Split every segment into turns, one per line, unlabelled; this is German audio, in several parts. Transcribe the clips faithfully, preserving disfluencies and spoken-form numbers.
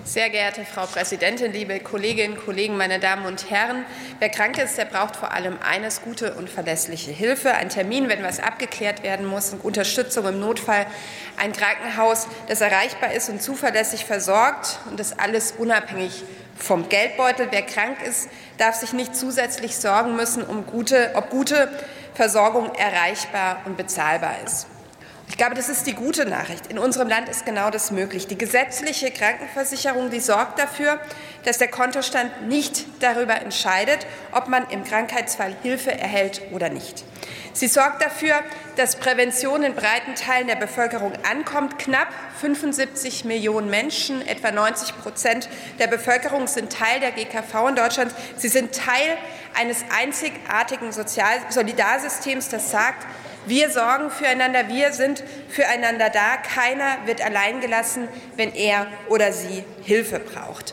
Sehr geehrte Frau Präsidentin, liebe Kolleginnen und Kollegen, meine Damen und Herren! Wer krank ist, der braucht vor allem eines: gute und verlässliche Hilfe, einen Termin, wenn was abgeklärt werden muss, und Unterstützung im Notfall, ein Krankenhaus, das erreichbar ist und zuverlässig versorgt, und das alles unabhängig vom Geldbeutel. Wer krank ist, darf sich nicht zusätzlich sorgen müssen, um gute, ob gute Versorgung erreichbar und bezahlbar ist. Ich glaube, das ist die gute Nachricht. In unserem Land ist genau das möglich. Die gesetzliche Krankenversicherung, die sorgt dafür, dass der Kontostand nicht darüber entscheidet, ob man im Krankheitsfall Hilfe erhält oder nicht. Sie sorgt dafür, dass Prävention in breiten Teilen der Bevölkerung ankommt. Knapp fünfundsiebzig Millionen Menschen, etwa neunzig Prozent der Bevölkerung, sind Teil der G K V in Deutschland. Sie sind Teil eines einzigartigen Sozial- Solidarsystems, das sagt: Wir sorgen füreinander, wir sind füreinander da. Keiner wird alleingelassen, wenn er oder sie Hilfe braucht.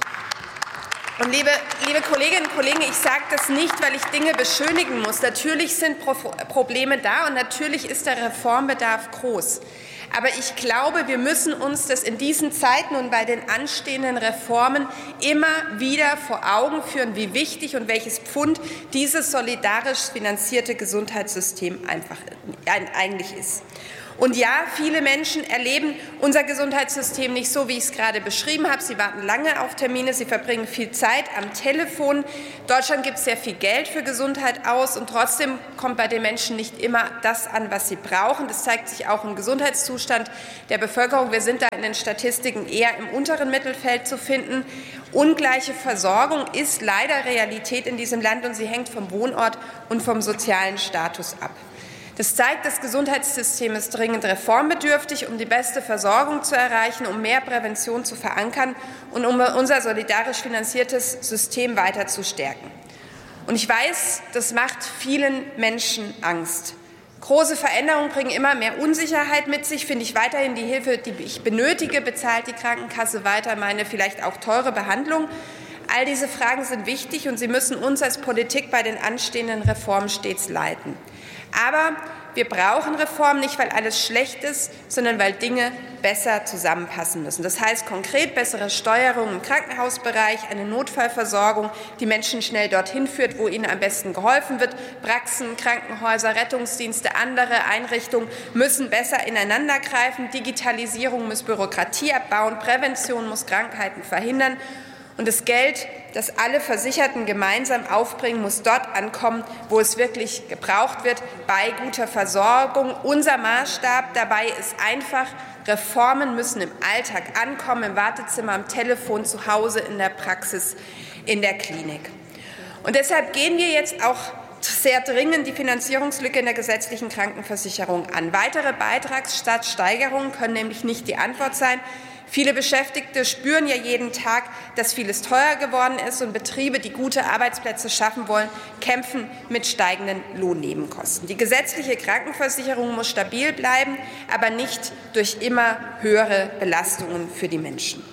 Und liebe, liebe Kolleginnen und Kollegen, ich sage das nicht, weil ich Dinge beschönigen muss. Natürlich sind Pro- Probleme da und natürlich ist der Reformbedarf groß. Aber ich glaube, wir müssen uns das in diesen Zeiten und bei den anstehenden Reformen immer wieder vor Augen führen, wie wichtig und welches Pfund dieses solidarisch finanzierte Gesundheitssystem einfach eigentlich ist. Und ja, viele Menschen erleben unser Gesundheitssystem nicht so, wie ich es gerade beschrieben habe. Sie warten lange auf Termine, sie verbringen viel Zeit am Telefon. In Deutschland gibt sehr viel Geld für Gesundheit aus, und trotzdem kommt bei den Menschen nicht immer das an, was sie brauchen. Das zeigt sich auch im Gesundheitszustand der Bevölkerung. Wir sind da in den Statistiken eher im unteren Mittelfeld zu finden. Ungleiche Versorgung ist leider Realität in diesem Land, und sie hängt vom Wohnort und vom sozialen Status ab. Das zeigt, das Gesundheitssystem ist dringend reformbedürftig, um die beste Versorgung zu erreichen, um mehr Prävention zu verankern und um unser solidarisch finanziertes System weiter zu stärken. Und ich weiß, das macht vielen Menschen Angst. Große Veränderungen bringen immer mehr Unsicherheit mit sich. Finde ich weiterhin die Hilfe, die ich benötige? Bezahlt die Krankenkasse weiter meine vielleicht auch teure Behandlung? All diese Fragen sind wichtig, und sie müssen uns als Politik bei den anstehenden Reformen stets leiten. Aber wir brauchen Reformen nicht, weil alles schlecht ist, sondern weil Dinge besser zusammenpassen müssen. Das heißt konkret bessere Steuerung im Krankenhausbereich, eine Notfallversorgung, die Menschen schnell dorthin führt, wo ihnen am besten geholfen wird. Praxen, Krankenhäuser, Rettungsdienste, andere Einrichtungen müssen besser ineinander greifen. Digitalisierung muss Bürokratie abbauen, Prävention muss Krankheiten verhindern. Und das Geld, das alle Versicherten gemeinsam aufbringen, muss dort ankommen, wo es wirklich gebraucht wird, bei guter Versorgung. Unser Maßstab dabei ist einfach: Reformen müssen im Alltag ankommen, im Wartezimmer, am Telefon, zu Hause, in der Praxis, in der Klinik. Und deshalb gehen wir jetzt auch sehr dringend die Finanzierungslücke in der gesetzlichen Krankenversicherung an. Weitere Beitragssteigerungen können nämlich nicht die Antwort sein. Viele Beschäftigte spüren ja jeden Tag, dass vieles teuer geworden ist, und Betriebe, die gute Arbeitsplätze schaffen wollen, kämpfen mit steigenden Lohnnebenkosten. Die gesetzliche Krankenversicherung muss stabil bleiben, aber nicht durch immer höhere Belastungen für die Menschen.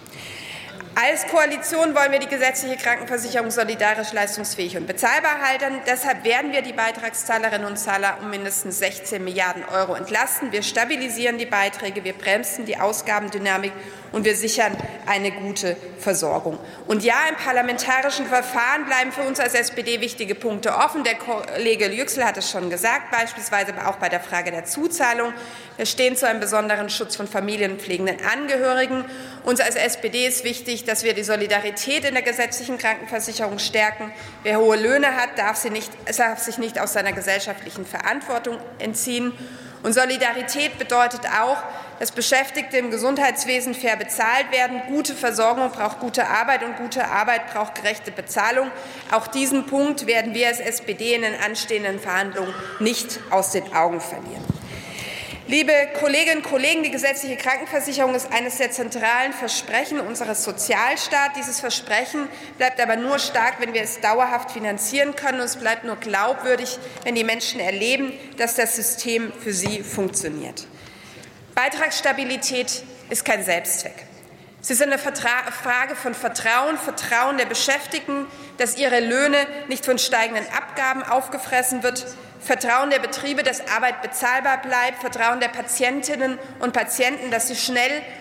Als Koalition wollen wir die gesetzliche Krankenversicherung solidarisch, leistungsfähig und bezahlbar halten. Deshalb werden wir die Beitragszahlerinnen und Zahler um mindestens sechzehn Milliarden Euro entlasten. Wir stabilisieren die Beiträge, wir bremsen die Ausgabendynamik, und wir sichern eine gute Versorgung. Und ja, im parlamentarischen Verfahren bleiben für uns als S P D wichtige Punkte offen. Der Kollege Yüksel hat es schon gesagt, beispielsweise auch bei der Frage der Zuzahlung. Wir stehen zu einem besonderen Schutz von familienpflegenden Angehörigen. Uns als S P D ist wichtig, dass wir die Solidarität in der gesetzlichen Krankenversicherung stärken. Wer hohe Löhne hat, darf, sie nicht, darf sich nicht aus seiner gesellschaftlichen Verantwortung entziehen. Und Solidarität bedeutet auch, dass Beschäftigte im Gesundheitswesen fair bezahlt werden. Gute Versorgung braucht gute Arbeit, und gute Arbeit braucht gerechte Bezahlung. Auch diesen Punkt werden wir als S P D in den anstehenden Verhandlungen nicht aus den Augen verlieren. Liebe Kolleginnen und Kollegen, die gesetzliche Krankenversicherung ist eines der zentralen Versprechen unseres Sozialstaats. Dieses Versprechen bleibt aber nur stark, wenn wir es dauerhaft finanzieren können. Und es bleibt nur glaubwürdig, wenn die Menschen erleben, dass das System für sie funktioniert. Beitragsstabilität ist kein Selbstzweck. Es ist eine Frage von Vertrauen, Vertrauen der Beschäftigten, dass ihre Löhne nicht von steigenden Abgaben aufgefressen wird, Vertrauen der Betriebe, dass Arbeit bezahlbar bleibt, Vertrauen der Patientinnen und Patienten, dass sie schnell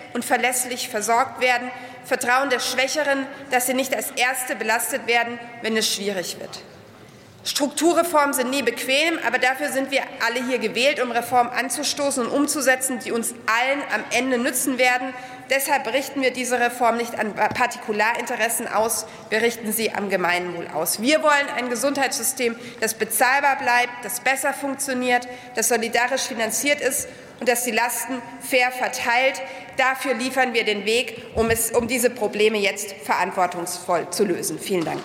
und verlässlich versorgt werden, Vertrauen der Schwächeren, dass sie nicht als Erste belastet werden, wenn es schwierig wird. Strukturreformen sind nie bequem, aber dafür sind wir alle hier gewählt, um Reformen anzustoßen und umzusetzen, die uns allen am Ende nützen werden. Deshalb richten wir diese Reform nicht an Partikularinteressen aus, wir richten sie am Gemeinwohl aus. Wir wollen ein Gesundheitssystem, das bezahlbar bleibt, das besser funktioniert, das solidarisch finanziert ist und das die Lasten fair verteilt. Dafür liefern wir den Weg, um, es, um diese Probleme jetzt verantwortungsvoll zu lösen. Vielen Dank.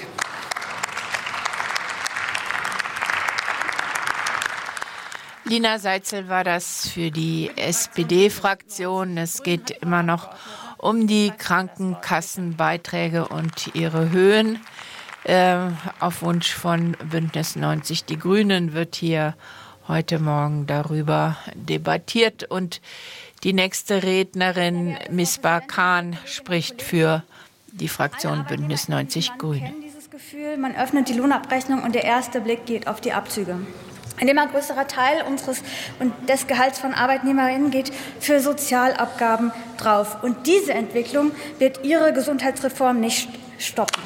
Lina Seitzel war das für die S P D-Fraktion. Es geht immer noch um die Krankenkassenbeiträge und ihre Höhen. Äh, auf Wunsch von Bündnis neunzig Die Grünen wird hier heute Morgen darüber debattiert. Und die nächste Rednerin, Misbah Khan, spricht für die Fraktion Bündnis neunzig Grüne.
Man kennt dieses Gefühl, man öffnet die Lohnabrechnung und der erste Blick geht auf die Abzüge. Ein immer größerer Teil unseres und des Gehalts von Arbeitnehmerinnen geht für Sozialabgaben drauf. Und diese Entwicklung wird Ihre Gesundheitsreform nicht stoppen.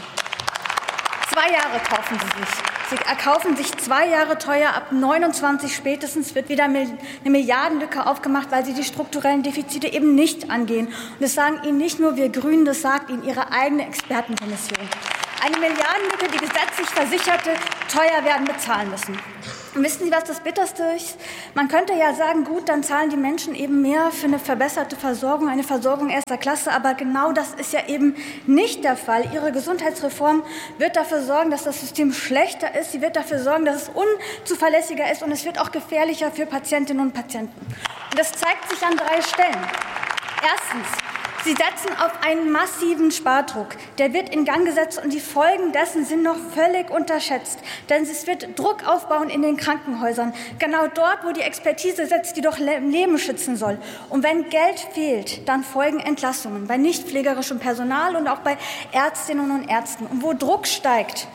Zwei Jahre kaufen Sie sich. Sie erkaufen sich zwei Jahre teuer. Ab neunundzwanzig spätestens wird wieder eine Milliardenlücke aufgemacht, weil Sie die strukturellen Defizite eben nicht angehen. Und das sagen Ihnen nicht nur wir Grünen, das sagt Ihnen Ihre eigene Expertenkommission. Eine Milliardenlücke, die gesetzlich Versicherte teuer werden bezahlen müssen. Und wissen Sie, was das Bitterste ist? Man könnte ja sagen, gut, dann zahlen die Menschen eben mehr für eine verbesserte Versorgung, eine Versorgung erster Klasse. Aber genau das ist ja eben nicht der Fall. Ihre Gesundheitsreform wird dafür sorgen, dass das System schlechter ist. Sie wird dafür sorgen, dass es unzuverlässiger ist. Und es wird auch gefährlicher für Patientinnen und Patienten. Und das zeigt sich an drei Stellen. Erstens. Sie setzen auf einen massiven Spardruck. Der wird in Gang gesetzt und die Folgen dessen sind noch völlig unterschätzt. Denn es wird Druck aufbauen in den Krankenhäusern. Genau dort, wo die Expertise setzt, die doch Leben schützen soll. Und wenn Geld fehlt, dann folgen Entlassungen bei nicht pflegerischem Personal und auch bei Ärztinnen und Ärzten. Und wo Druck steigt,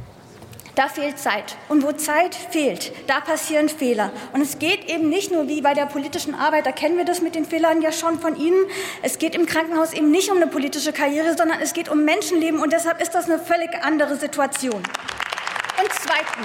da fehlt Zeit. Und wo Zeit fehlt, da passieren Fehler. Und es geht eben nicht nur wie bei der politischen Arbeit, da kennen wir das mit den Fehlern ja schon von Ihnen. Es geht im Krankenhaus eben nicht um eine politische Karriere, sondern es geht um Menschenleben. Und deshalb ist das eine völlig andere Situation. Und zweitens.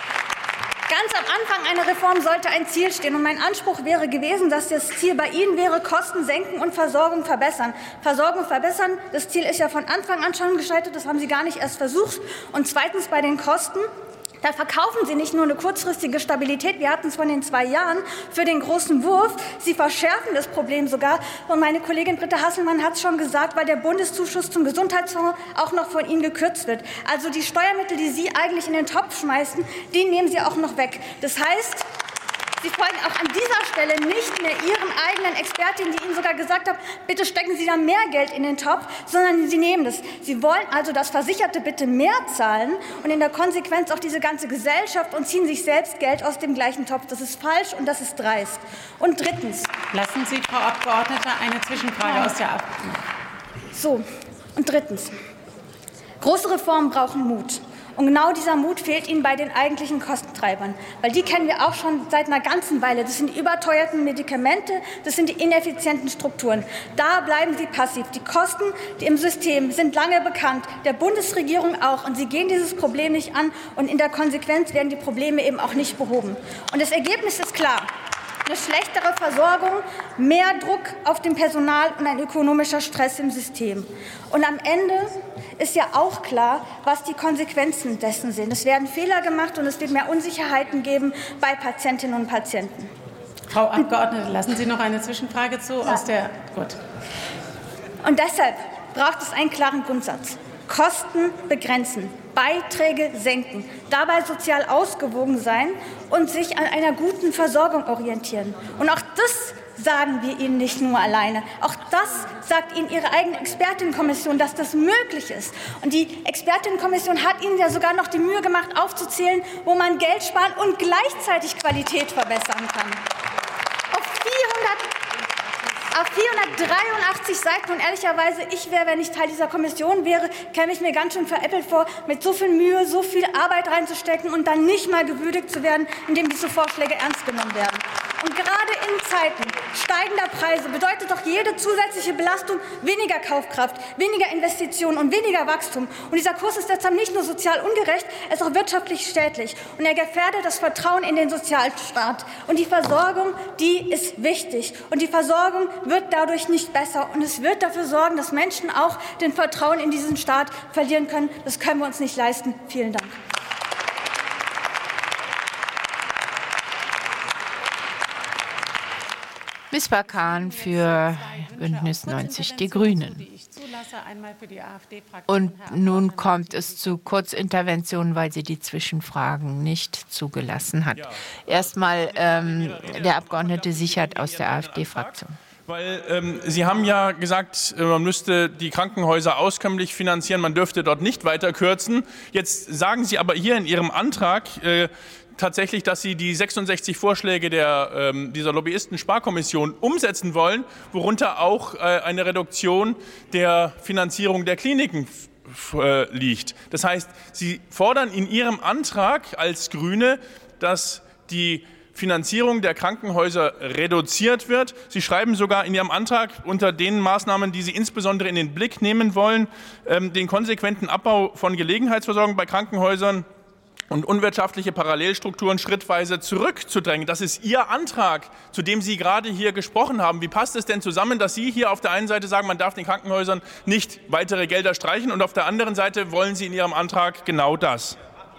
Ganz am Anfang einer Reform sollte ein Ziel stehen. Und mein Anspruch wäre gewesen, dass das Ziel bei Ihnen wäre, Kosten senken und Versorgung verbessern. Versorgung verbessern, das Ziel ist ja von Anfang an schon gescheitert, das haben Sie gar nicht erst versucht. Und zweitens bei den Kosten. Da verkaufen Sie nicht nur eine kurzfristige Stabilität, wir hatten es von den zwei Jahren, für den großen Wurf. Sie verschärfen das Problem sogar. Und meine Kollegin Britta Hasselmann hat es schon gesagt, weil der Bundeszuschuss zum Gesundheitsfonds auch noch von Ihnen gekürzt wird. Also die Steuermittel, die Sie eigentlich in den Topf schmeißen, die nehmen Sie auch noch weg. Das heißt, Sie folgen auch an dieser Stelle nicht mehr Ihren eigenen Expertinnen, die Ihnen sogar gesagt haben, bitte stecken Sie da mehr Geld in den Topf, sondern Sie nehmen das. Sie wollen also, dass Versicherte bitte mehr zahlen und in der Konsequenz auch diese ganze Gesellschaft und ziehen sich selbst Geld aus dem gleichen Topf. Das ist falsch und das ist dreist. Und drittens.
Lassen Sie, Frau Abgeordnete, eine Zwischenfrage ja. aus der Abgeordneten.
So, und drittens. Große Reformen brauchen Mut. Und genau dieser Mut fehlt Ihnen bei den eigentlichen Kostentreibern. Weil die kennen wir auch schon seit einer ganzen Weile. Das sind die überteuerten Medikamente, das sind die ineffizienten Strukturen. Da bleiben Sie passiv. Die Kosten die im System sind lange bekannt, der Bundesregierung auch. Und sie gehen dieses Problem nicht an. Und in der Konsequenz werden die Probleme eben auch nicht behoben. Und das Ergebnis ist klar. Eine schlechtere Versorgung, mehr Druck auf dem Personal und ein ökonomischer Stress im System. Und am Ende ist ja auch klar, was die Konsequenzen dessen sind. Es werden Fehler gemacht und es wird mehr Unsicherheiten geben bei Patientinnen und Patienten.
Frau Abgeordnete, lassen Sie noch eine Zwischenfrage zu? Ja. Aus der, gut.
Und deshalb braucht es einen klaren Grundsatz. Kosten begrenzen, Beiträge senken, dabei sozial ausgewogen sein und sich an einer guten Versorgung orientieren. Und auch das sagen wir Ihnen nicht nur alleine. Auch das sagt Ihnen Ihre eigene Expertinnenkommission, dass das möglich ist. Und die Expertinnenkommission hat Ihnen ja sogar noch die Mühe gemacht, aufzuzählen, wo man Geld sparen und gleichzeitig Qualität verbessern kann. Auf vierhundertdreiundachtzig Seiten und ehrlicherweise, ich wäre, wenn ich Teil dieser Kommission wäre, käme ich mir ganz schön veräppelt vor, mit so viel Mühe, so viel Arbeit reinzustecken und dann nicht mal gewürdigt zu werden, indem diese Vorschläge ernst genommen werden. Und gerade in Zeiten, steigender Preise bedeutet doch jede zusätzliche Belastung weniger Kaufkraft, weniger Investitionen und weniger Wachstum. Und dieser Kurs ist deshalb nicht nur sozial ungerecht, er ist auch wirtschaftlich schädlich. Und er gefährdet das Vertrauen in den Sozialstaat. Und die Versorgung, die ist wichtig. Und die Versorgung wird dadurch nicht besser. Und es wird dafür sorgen, dass Menschen auch den Vertrauen in diesen Staat verlieren können. Das können wir uns nicht leisten. Vielen Dank.
Misbah Khan für Bündnis neunzig Die Grünen. Und nun kommt es zu Kurzinterventionen, weil sie die Zwischenfragen nicht zugelassen hat. Erstmal ähm, der Abgeordnete Sichert aus der AfD-Fraktion.
Weil ähm, Sie haben ja gesagt, man müsste die Krankenhäuser auskömmlich finanzieren, man dürfte dort nicht weiter kürzen. Jetzt sagen Sie aber hier in Ihrem Antrag äh, tatsächlich, dass Sie die sechsundsechzig Vorschläge der, ähm, dieser Lobbyisten-Sparkommission umsetzen wollen, worunter auch äh, eine Reduktion der Finanzierung der Kliniken äh, liegt. Das heißt, Sie fordern in Ihrem Antrag als Grüne, dass die Finanzierung der Krankenhäuser reduziert wird. Sie schreiben sogar in Ihrem Antrag unter den Maßnahmen, die Sie insbesondere in den Blick nehmen wollen, ähm, den konsequenten Abbau von Gelegenheitsversorgung bei Krankenhäusern und unwirtschaftliche Parallelstrukturen schrittweise zurückzudrängen. Das ist Ihr Antrag, zu dem Sie gerade hier gesprochen haben. Wie passt es denn zusammen, dass Sie hier auf der einen Seite sagen, man darf den Krankenhäusern nicht weitere Gelder streichen und auf der anderen Seite wollen Sie in Ihrem Antrag genau das?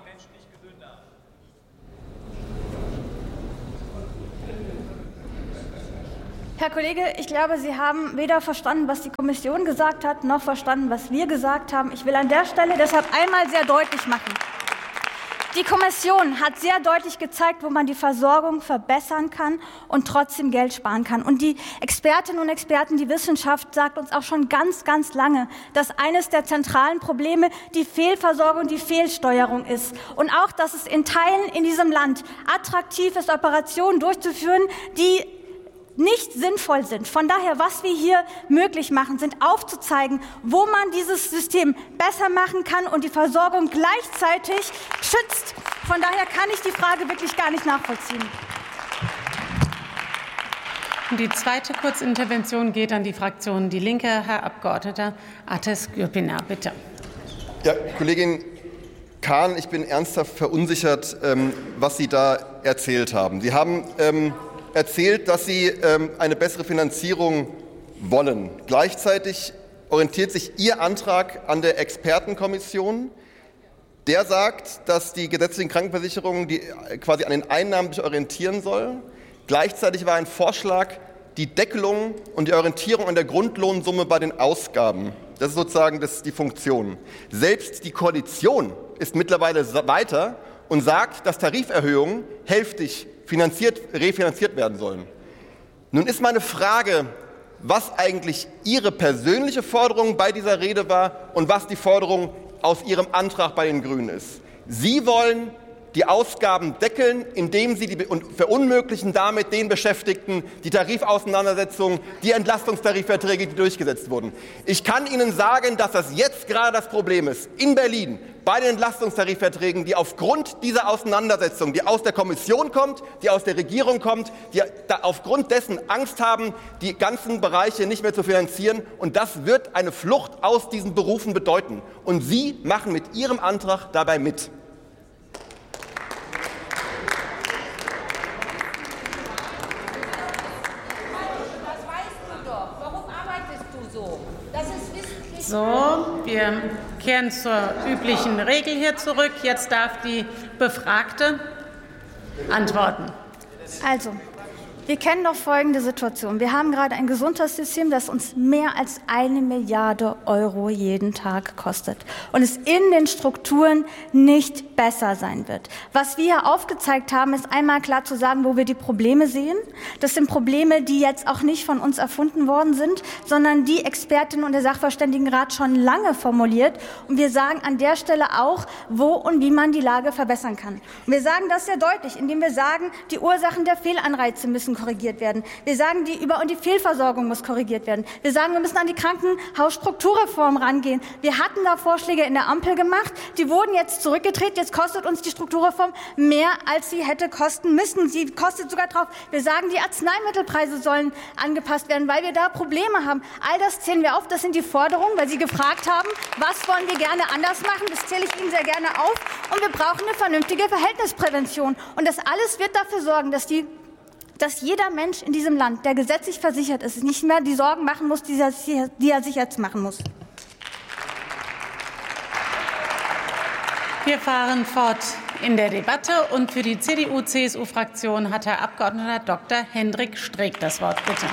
Herr Kollege, ich glaube, Sie haben weder verstanden, was die Kommission gesagt hat, noch verstanden, was wir gesagt haben. Ich will an der Stelle deshalb einmal sehr deutlich machen. Die Kommission hat sehr deutlich gezeigt, wo man die Versorgung verbessern kann und trotzdem Geld sparen kann. Und die Expertinnen und Experten, die Wissenschaft sagt uns auch schon ganz, ganz lange, dass eines der zentralen Probleme die Fehlversorgung, die Fehlsteuerung ist. Und auch, dass es in Teilen in diesem Land attraktiv ist, Operationen durchzuführen, die nicht sinnvoll sind. Von daher, was wir hier möglich machen, sind aufzuzeigen, wo man dieses System besser machen kann und die Versorgung gleichzeitig schützt. Von daher kann ich die Frage wirklich gar nicht nachvollziehen.
Die zweite Kurzintervention geht an die Fraktion Die Linke. Herr Abgeordneter Ateş-Gürpınar, bitte.
Ja, Kollegin Khan, ich bin ernsthaft verunsichert, ähm, was Sie da erzählt haben. Sie haben ähm, erzählt, dass Sie ähm, eine bessere Finanzierung wollen. Gleichzeitig orientiert sich Ihr Antrag an der Expertenkommission. Der sagt, dass die gesetzlichen Krankenversicherungen die quasi an den Einnahmen sich orientieren soll. Gleichzeitig war ein Vorschlag die Deckelung und die Orientierung an der Grundlohnsumme bei den Ausgaben. Das ist sozusagen das, die Funktion. Selbst die Koalition ist mittlerweile weiter und sagt, dass Tariferhöhungen hälftig finanziert, refinanziert werden sollen. Nun ist meine Frage, was eigentlich Ihre persönliche Forderung bei dieser Rede war und was die Forderung aus Ihrem Antrag bei den Grünen ist. Sie wollen die Ausgaben deckeln, indem sie die und verunmöglichen damit den Beschäftigten die Tarifauseinandersetzungen, die Entlastungstarifverträge, die durchgesetzt wurden. Ich kann Ihnen sagen, dass das jetzt gerade das Problem ist. In Berlin bei den Entlastungstarifverträgen, die aufgrund dieser Auseinandersetzung, die aus der Kommission kommt, die aus der Regierung kommt, die aufgrund dessen Angst haben, die ganzen Bereiche nicht mehr zu finanzieren. Und das wird eine Flucht aus diesen Berufen bedeuten. Und Sie machen mit Ihrem Antrag dabei mit.
So, wir kehren zur üblichen Regel hier zurück. Jetzt darf die Befragte antworten.
Also, wir kennen doch folgende Situation. Wir haben gerade ein Gesundheitssystem, das uns mehr als eine Milliarde Euro jeden Tag kostet und es in den Strukturen nicht besser sein wird. Was wir hier aufgezeigt haben, ist einmal klar zu sagen, wo wir die Probleme sehen. Das sind Probleme, die jetzt auch nicht von uns erfunden worden sind, sondern die Expertinnen und der Sachverständigenrat schon lange formuliert. Und wir sagen an der Stelle auch, wo und wie man die Lage verbessern kann. Und wir sagen das sehr deutlich, indem wir sagen, die Ursachen der Fehlanreize müssen müssen korrigiert werden. Wir sagen, die Über- und die Fehlversorgung muss korrigiert werden. Wir sagen, wir müssen an die Krankenhausstrukturreform rangehen. Wir hatten da Vorschläge in der Ampel gemacht, die wurden jetzt zurückgedreht. Jetzt kostet uns die Strukturreform mehr, als sie hätte kosten müssen. Sie kostet sogar drauf. Wir sagen, die Arzneimittelpreise sollen angepasst werden, weil wir da Probleme haben. All das zählen wir auf. Das sind die Forderungen, weil Sie gefragt haben, was wollen wir gerne anders machen. Das zähle ich Ihnen sehr gerne auf. Und wir brauchen eine vernünftige Verhältnisprävention. Und das alles wird dafür sorgen, dass, die, dass jeder Mensch in diesem Land, der gesetzlich versichert ist, nicht mehr die Sorgen machen muss, die er, die er sich jetzt machen muss.
Wir fahren fort in der Debatte. Und für die C D U C S U-Fraktion hat Herr Abg. Doktor Hendrik Streeck das Wort. Bitte.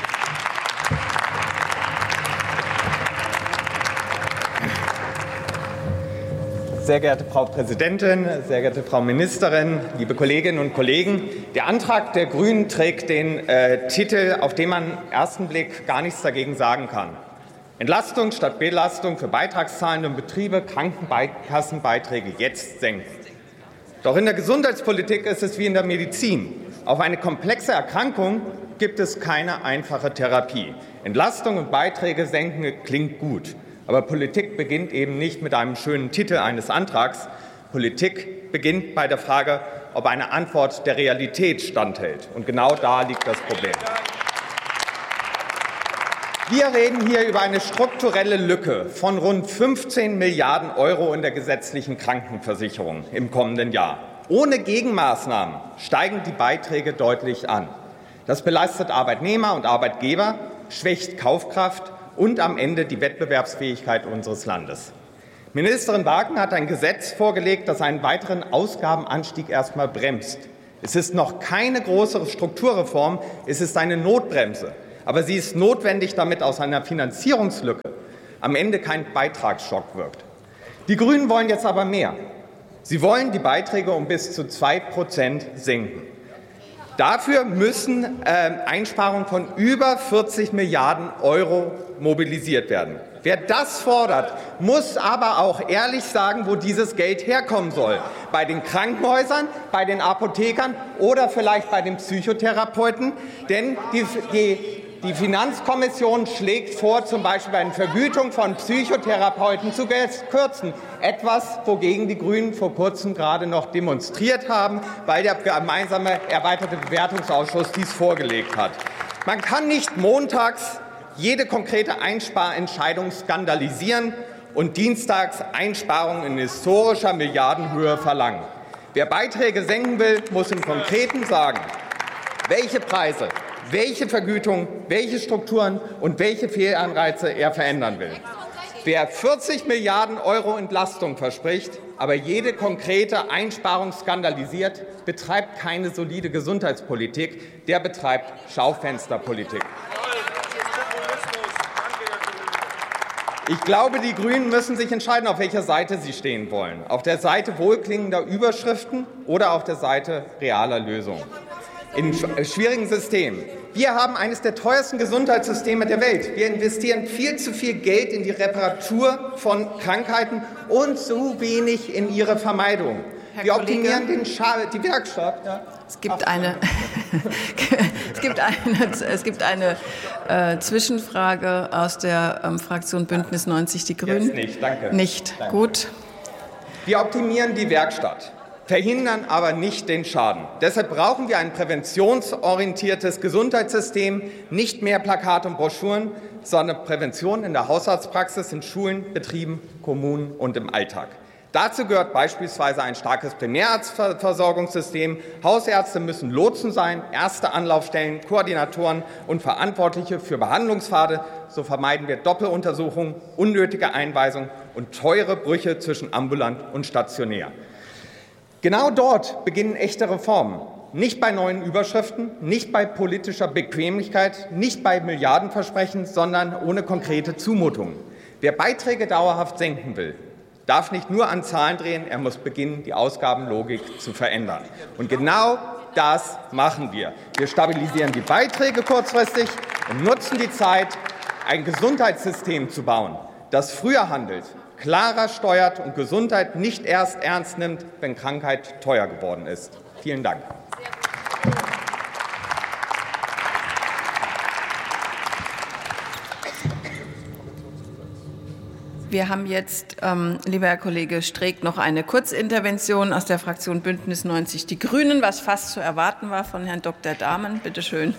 Sehr geehrte Frau Präsidentin, sehr geehrte Frau Ministerin, liebe Kolleginnen und Kollegen! Der Antrag der Grünen trägt den äh, Titel, auf den man auf den ersten Blick gar nichts dagegen sagen kann. Entlastung statt Belastung für beitragszahlende Betriebe, Krankenkassenbeiträge jetzt senken. Doch in der Gesundheitspolitik ist es wie in der Medizin. Auf eine komplexe Erkrankung gibt es keine einfache Therapie. Entlastung und Beiträge senken klingt gut. Aber Politik beginnt eben nicht mit einem schönen Titel eines Antrags. Politik beginnt bei der Frage, ob eine Antwort der Realität standhält. Und genau da liegt das Problem. Wir reden hier über eine strukturelle Lücke von rund fünfzehn Milliarden Euro in der gesetzlichen Krankenversicherung im kommenden Jahr. Ohne Gegenmaßnahmen steigen die Beiträge deutlich an. Das belastet Arbeitnehmer und Arbeitgeber, schwächt Kaufkraft und am Ende die Wettbewerbsfähigkeit unseres Landes. Ministerin Wagner hat ein Gesetz vorgelegt, das einen weiteren Ausgabenanstieg erst einmal bremst. Es ist noch keine große Strukturreform, es ist eine Notbremse. Aber sie ist notwendig, damit aus einer Finanzierungslücke am Ende kein Beitragsschock wirkt. Die Grünen wollen jetzt aber mehr. Sie wollen die Beiträge um bis zu zwei Prozent senken. Dafür müssen äh, Einsparungen von über vierzig Milliarden Euro mobilisiert werden. Wer das fordert, muss aber auch ehrlich sagen, wo dieses Geld herkommen soll. Bei den Krankenhäusern, bei den Apothekern oder vielleicht bei den Psychotherapeuten. Denn die, die, die Finanzkommission schlägt vor, zum Beispiel bei der Vergütung von Psychotherapeuten zu kürzen. Etwas, wogegen die Grünen vor kurzem gerade noch demonstriert haben, weil der gemeinsame erweiterte Bewertungsausschuss dies vorgelegt hat. Man kann nicht montags jede konkrete Einsparentscheidung skandalisieren und dienstags Einsparungen in historischer Milliardenhöhe verlangen. Wer Beiträge senken will, muss im Konkreten sagen, welche Preise, welche Vergütung, welche Strukturen und welche Fehlanreize er verändern will. Wer vierzig Milliarden Euro Entlastung verspricht, aber jede konkrete Einsparung skandalisiert, betreibt keine solide Gesundheitspolitik, der betreibt Schaufensterpolitik. Ich glaube, die Grünen müssen sich entscheiden, auf welcher Seite sie stehen wollen. Auf der Seite wohlklingender Überschriften oder auf der Seite realer Lösungen. In schwierigen Systemen. Wir haben eines der teuersten Gesundheitssysteme der Welt. Wir investieren viel zu viel Geld in die Reparatur von Krankheiten und zu wenig in ihre Vermeidung.
Herr
Wir
Kollege,
optimieren den Scha- die Werkstatt. Ja.
Es gibt eine, es gibt eine, es gibt eine äh, Zwischenfrage aus der ähm, Fraktion Bündnis neunzig Die Grünen.
Jetzt nicht, danke.
Nicht,
danke.
Gut.
Wir optimieren die Werkstatt, verhindern aber nicht den Schaden. Deshalb brauchen wir ein präventionsorientiertes Gesundheitssystem, nicht mehr Plakate und Broschüren, sondern Prävention in der Hausarztpraxis, in Schulen, Betrieben, Kommunen und im Alltag. Dazu gehört beispielsweise ein starkes Primärarztversorgungssystem. Hausärzte müssen Lotsen sein, erste Anlaufstellen, Koordinatoren und Verantwortliche für Behandlungspfade. So vermeiden wir Doppeluntersuchungen, unnötige Einweisungen und teure Brüche zwischen ambulant und stationär. Genau dort beginnen echte Reformen. Nicht bei neuen Überschriften, nicht bei politischer Bequemlichkeit, nicht bei Milliardenversprechen, sondern ohne konkrete Zumutungen. Wer Beiträge dauerhaft senken will, darf nicht nur an Zahlen drehen, er muss beginnen, die Ausgabenlogik zu verändern. Und genau das machen wir. Wir stabilisieren die Beiträge kurzfristig und nutzen die Zeit, ein Gesundheitssystem zu bauen, das früher handelt, klarer steuert und Gesundheit nicht erst ernst nimmt, wenn Krankheit teuer geworden ist. Vielen Dank.
Wir haben jetzt, ähm, lieber Herr Kollege Streeck, noch eine Kurzintervention aus der Fraktion Bündnis neunzig Die Grünen, was fast zu erwarten war von Herrn Doktor Dahmen. Bitte schön.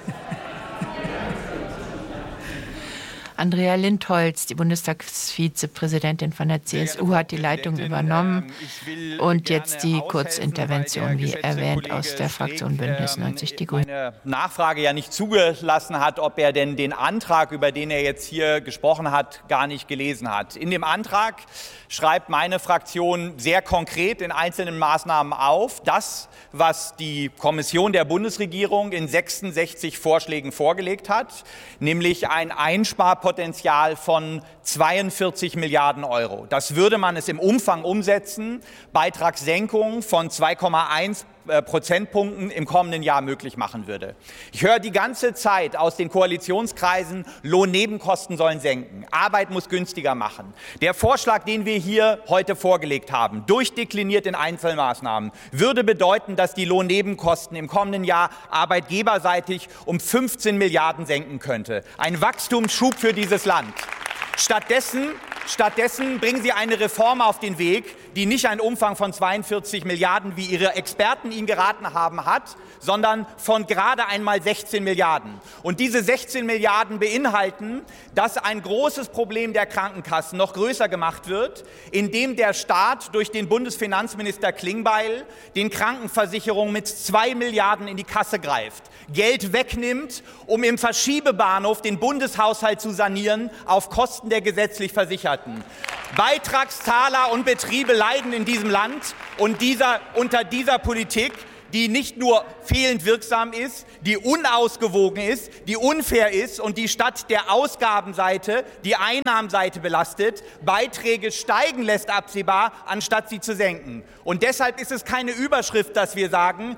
Andrea Lindholz, die Bundestagsvizepräsidentin von der C S U, hat die Leitung übernommen. Und jetzt die Kurzintervention, wie erwähnt, aus der Fraktion Bündnis neunzig Die Grünen.
Meine Nachfrage ja nicht zugelassen hat, ob er denn den Antrag, über den er jetzt hier gesprochen hat, gar nicht gelesen hat. In dem Antrag schreibt meine Fraktion sehr konkret in einzelnen Maßnahmen auf, das, was die Kommission der Bundesregierung in sechsundsechzig Vorschlägen vorgelegt hat, nämlich ein Einsparpotenzial von zweiundvierzig Milliarden Euro. Das würde man es im Umfang umsetzen, Beitragssenkung von zwei Komma eins Prozentpunkten im kommenden Jahr möglich machen würde. Ich höre die ganze Zeit aus den Koalitionskreisen, Lohnnebenkosten sollen senken, Arbeit muss günstiger machen. Der Vorschlag, den wir hier heute vorgelegt haben, durchdekliniert in Einzelmaßnahmen, würde bedeuten, dass die Lohnnebenkosten im kommenden Jahr arbeitgeberseitig um fünfzehn Milliarden senken könnte. Ein Wachstumsschub für dieses Land. Stattdessen, stattdessen bringen Sie eine Reform auf den Weg, die nicht einen Umfang von zweiundvierzig Milliarden, wie Ihre Experten Ihnen geraten haben, hat, sondern von gerade einmal sechzehn Milliarden. Und diese sechzehn Milliarden beinhalten, dass ein großes Problem der Krankenkassen noch größer gemacht wird, indem der Staat durch den Bundesfinanzminister Klingbeil den Krankenversicherungen mit zwei Milliarden in die Kasse greift, Geld wegnimmt, um im Verschiebebahnhof den Bundeshaushalt zu sanieren auf Kosten der gesetzlich Versicherten. Beitragszahler und Betriebe leiden in diesem Land und dieser, unter dieser Politik, die nicht nur fehlend wirksam ist, die unausgewogen ist, die unfair ist und die statt der Ausgabenseite die Einnahmenseite belastet, Beiträge steigen lässt absehbar, anstatt sie zu senken. Und deshalb ist es keine Überschrift, dass wir sagen,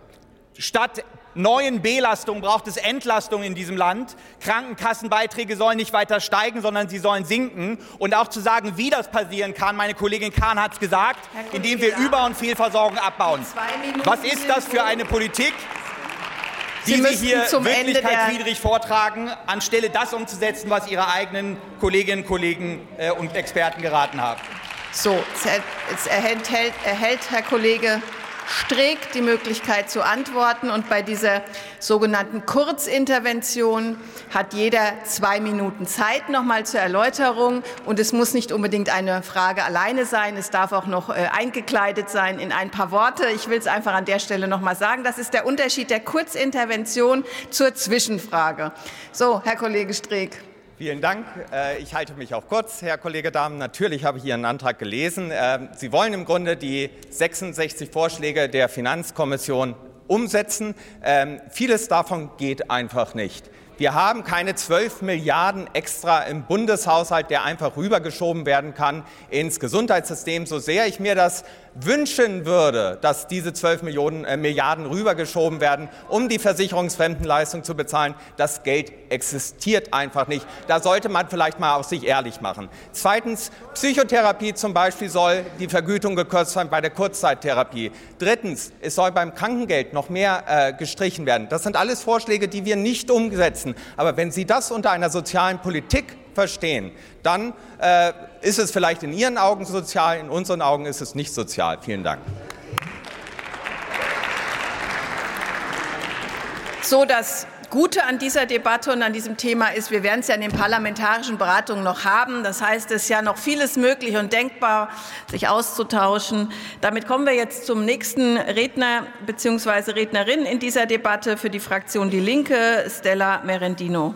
statt neuen Belastungen braucht es Entlastung in diesem Land. Krankenkassenbeiträge sollen nicht weiter steigen, sondern sie sollen sinken. Und auch zu sagen, wie das passieren kann, meine Kollegin Kahn hat es gesagt, indem wir Über- und Fehlversorgung abbauen. Was ist das für eine Politik, die Sie, Sie hier wirklichkeitswidrig vortragen, anstelle das umzusetzen, was Ihre eigenen Kolleginnen, Kollegen äh, und Experten geraten haben?
So, jetzt erhält, erhält Herr Kollege Streeck die Möglichkeit zu antworten. Und bei dieser sogenannten Kurzintervention hat jeder zwei Minuten Zeit noch mal zur Erläuterung. Und es muss nicht unbedingt eine Frage alleine sein. Es darf auch noch äh, eingekleidet sein in ein paar Worte. Ich will es einfach an der Stelle noch mal sagen. Das ist der Unterschied der Kurzintervention zur Zwischenfrage. So, Herr Kollege Streeck.
Vielen Dank. Ich halte mich auch kurz, Herr Kollege Dahmen. Natürlich habe ich Ihren Antrag gelesen. Sie wollen im Grunde die sechsundsechzig Vorschläge der Finanzkommission umsetzen. Vieles davon geht einfach nicht. Wir haben keine zwölf Milliarden extra im Bundeshaushalt, der einfach rübergeschoben werden kann ins Gesundheitssystem. So sehr ich mir das wünschen würde, dass diese zwölf Millionen, äh, Milliarden rübergeschoben werden, um die Versicherungsfremdenleistung zu bezahlen, das Geld existiert einfach nicht. Da sollte man vielleicht mal auf sich ehrlich machen. Zweitens, Psychotherapie zum Beispiel soll die Vergütung gekürzt werden bei der Kurzzeittherapie. Drittens, es soll beim Krankengeld noch mehr äh, gestrichen werden. Das sind alles Vorschläge, die wir nicht umsetzen. Aber wenn Sie das unter einer sozialen Politik verstehen, dann äh, ist es vielleicht in Ihren Augen sozial, in unseren Augen ist es nicht sozial. Vielen Dank.
So, das Gute an dieser Debatte und an diesem Thema ist, wir werden es ja in den parlamentarischen Beratungen noch haben. Das heißt, es ist ja noch vieles möglich und denkbar, sich auszutauschen. Damit kommen wir jetzt zum nächsten Redner bzw. Rednerin in dieser Debatte für die Fraktion Die Linke, Stella Merendino.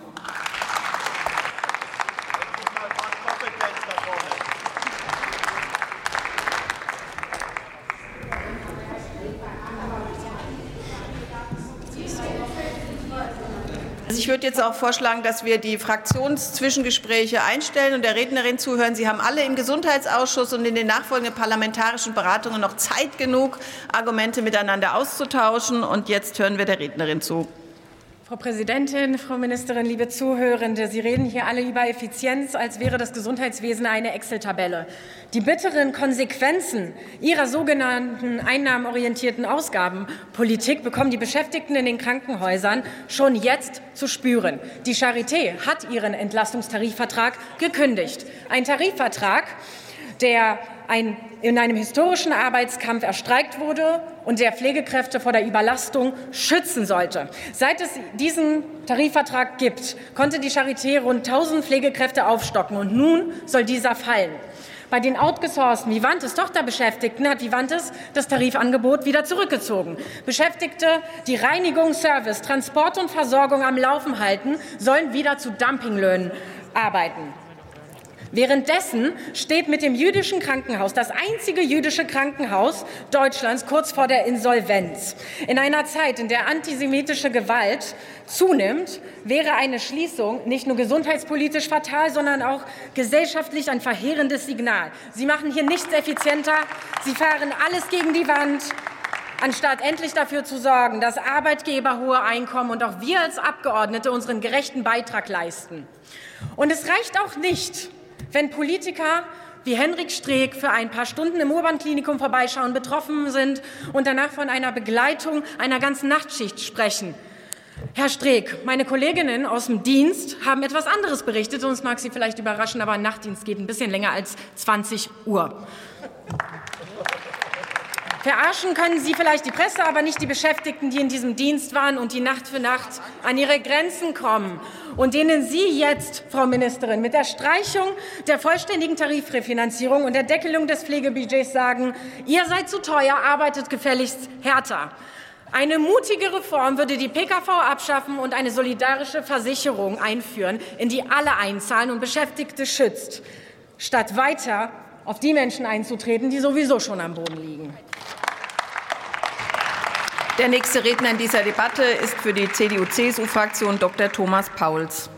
Also ich würde jetzt auch vorschlagen, dass wir die Fraktionszwischengespräche einstellen und der Rednerin zuhören. Sie haben alle im Gesundheitsausschuss und in den nachfolgenden parlamentarischen Beratungen noch Zeit genug, Argumente miteinander auszutauschen. Und jetzt hören wir der Rednerin zu.
Frau Präsidentin, Frau Ministerin, liebe Zuhörende, Sie reden hier alle über Effizienz, als wäre das Gesundheitswesen eine Excel-Tabelle. Die bitteren Konsequenzen Ihrer sogenannten einnahmenorientierten Ausgabenpolitik bekommen die Beschäftigten in den Krankenhäusern schon jetzt zu spüren. Die Charité hat ihren Entlastungstarifvertrag gekündigt. Ein Tarifvertrag, der ein, in einem historischen Arbeitskampf erstreikt wurde und der Pflegekräfte vor der Überlastung schützen sollte. Seit es diesen Tarifvertrag gibt, konnte die Charité rund tausend Pflegekräfte aufstocken, und nun soll dieser fallen. Bei den outgesourcten Vivantes Tochterbeschäftigten hat Vivantes das Tarifangebot wieder zurückgezogen. Beschäftigte, die Reinigung, Service, Transport und Versorgung am Laufen halten, sollen wieder zu Dumpinglöhnen arbeiten. Währenddessen steht mit dem jüdischen Krankenhaus, das einzige jüdische Krankenhaus Deutschlands, kurz vor der Insolvenz. In einer Zeit, in der antisemitische Gewalt zunimmt, wäre eine Schließung nicht nur gesundheitspolitisch fatal, sondern auch gesellschaftlich ein verheerendes Signal. Sie machen hier nichts effizienter, Sie fahren alles gegen die Wand, anstatt endlich dafür zu sorgen, dass Arbeitgeber hohe Einkommen und auch wir als Abgeordnete unseren gerechten Beitrag leisten. Und es reicht auch nicht, wenn Politiker wie Henrik Streeck für ein paar Stunden im Urban-Klinikum vorbeischauen, betroffen sind und danach von einer Begleitung einer ganzen Nachtschicht sprechen. Herr Streeck, meine Kolleginnen aus dem Dienst haben etwas anderes berichtet, und es mag Sie vielleicht überraschen, aber ein Nachtdienst geht ein bisschen länger als zwanzig Uhr. Verarschen können Sie vielleicht die Presse, aber nicht die Beschäftigten, die in diesem Dienst waren und die Nacht für Nacht an ihre Grenzen kommen und denen Sie jetzt, Frau Ministerin, mit der Streichung der vollständigen Tarifrefinanzierung und der Deckelung des Pflegebudgets sagen, ihr seid zu teuer, arbeitet gefälligst härter. Eine mutige Reform würde die P K V abschaffen und eine solidarische Versicherung einführen, in die alle einzahlen und Beschäftigte schützt, statt weiter auf die Menschen einzutreten, die sowieso schon am Boden liegen.
Der nächste Redner in dieser Debatte ist für die C D U C S U-Fraktion Doktor Thomas Pauls.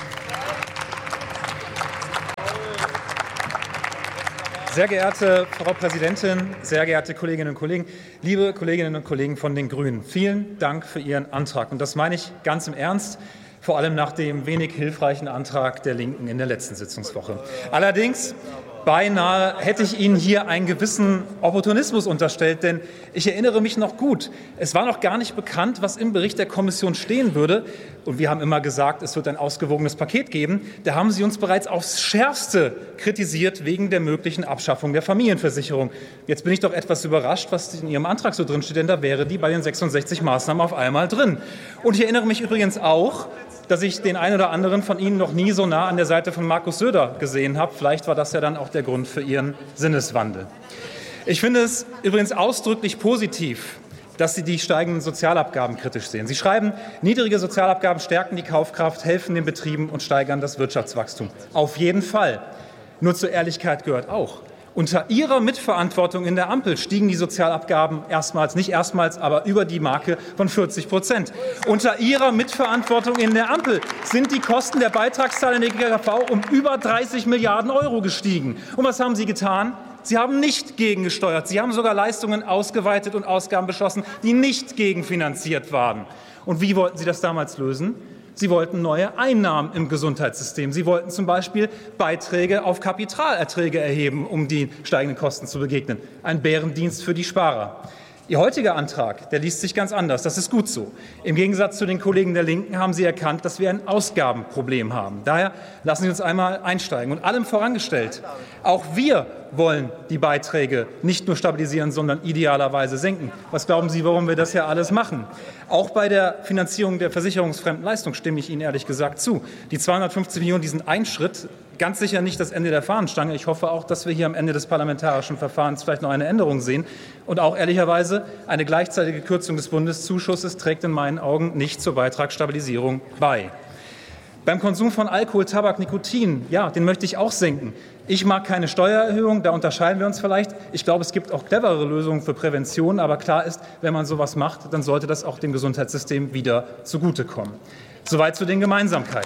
Sehr geehrte Frau Präsidentin, sehr geehrte Kolleginnen und Kollegen, liebe Kolleginnen und Kollegen von den Grünen, vielen Dank für Ihren Antrag. Und das meine ich ganz im Ernst, vor allem nach dem wenig hilfreichen Antrag der Linken in der letzten Sitzungswoche. Allerdings beinahe hätte ich Ihnen hier einen gewissen Opportunismus unterstellt, denn ich erinnere mich noch gut, es war noch gar nicht bekannt, was im Bericht der Kommission stehen würde. Und wir haben immer gesagt, es wird ein ausgewogenes Paket geben. Da haben Sie uns bereits aufs Schärfste kritisiert wegen der möglichen Abschaffung der Familienversicherung. Jetzt bin ich doch etwas überrascht, was in Ihrem Antrag so drin steht, denn da wäre die bei den sechsundsechzig Maßnahmen auf einmal drin. Und ich erinnere mich übrigens auch, dass ich den einen oder anderen von Ihnen noch nie so nah an der Seite von Markus Söder gesehen habe. Vielleicht war das ja dann auch der Grund für Ihren Sinneswandel. Ich finde es übrigens ausdrücklich positiv, dass Sie die steigenden Sozialabgaben kritisch sehen. Sie schreiben, niedrige Sozialabgaben stärken die Kaufkraft, helfen den Betrieben und steigern das Wirtschaftswachstum. Auf jeden Fall. Nur zur Ehrlichkeit gehört auch: Unter Ihrer Mitverantwortung in der Ampel stiegen die Sozialabgaben erstmals, nicht erstmals, aber über die Marke von vierzig Prozent. Unter Ihrer Mitverantwortung in der Ampel sind die Kosten der Beitragszahler in der G K V um über dreißig Milliarden Euro gestiegen. Und was haben Sie getan? Sie haben nicht gegengesteuert. Sie haben sogar Leistungen ausgeweitet und Ausgaben beschlossen, die nicht gegenfinanziert waren. Und wie wollten Sie das damals lösen? Sie wollten neue Einnahmen im Gesundheitssystem. Sie wollten zum Beispiel Beiträge auf Kapitalerträge erheben, um den steigenden Kosten zu begegnen. Ein Bärendienst für die Sparer. Ihr heutiger Antrag, der liest sich ganz anders. Das ist gut so. Im Gegensatz zu den Kollegen der Linken haben Sie erkannt, dass wir ein Ausgabenproblem haben. Daher lassen Sie uns einmal einsteigen. Und allem vorangestellt, auch wir wollen die Beiträge nicht nur stabilisieren, sondern idealerweise senken. Was glauben Sie, warum wir das ja alles machen? Auch bei der Finanzierung der versicherungsfremden Leistung stimme ich Ihnen ehrlich gesagt zu. Die zweihundertfünfzig Millionen, die sind ein Schritt, ganz sicher nicht das Ende der Fahnenstange. Ich hoffe auch, dass wir hier am Ende des parlamentarischen Verfahrens vielleicht noch eine Änderung sehen. Und auch ehrlicherweise, eine gleichzeitige Kürzung des Bundeszuschusses trägt in meinen Augen nicht zur Beitragsstabilisierung bei. Beim Konsum von Alkohol, Tabak, Nikotin, ja, den möchte ich auch senken. Ich mag keine Steuererhöhung, da unterscheiden wir uns vielleicht. Ich glaube, es gibt auch cleverere Lösungen für Prävention, aber klar ist, wenn man sowas macht, dann sollte das auch dem Gesundheitssystem wieder zugutekommen. Soweit zu den Gemeinsamkeiten.